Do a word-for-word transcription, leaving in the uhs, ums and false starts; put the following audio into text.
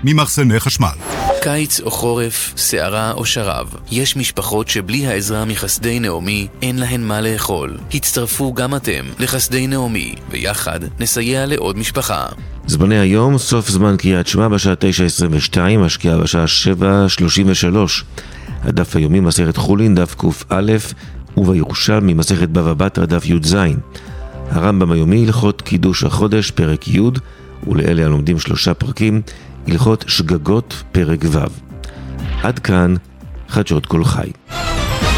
ממחסני חשמל. קיץ או חורף, שערה או שרב. יש משפחות שבלי העזרה מחסדי נעמי אין להן מה לאכול. הצטרפו גם אתם לחסדי נעמי, ויחד נסייע לעוד משפחה. זמני היום, סוף זמן קריאת שמע בשעה תשע עשרים ושתיים, השקיעה בשעה שבע שלושים ושלוש. הדף היומי מסכת חולין, דף ק"א, ובירושלמי מסכת בבא בתרא, דף י"ז. הרמב"ם היומי, הלכות קידוש החודש, פרק י', ולאלה הלומדים שלושה פרקים, הלכות שגגות, פרק ו'. עד כאן חדשות כל חי.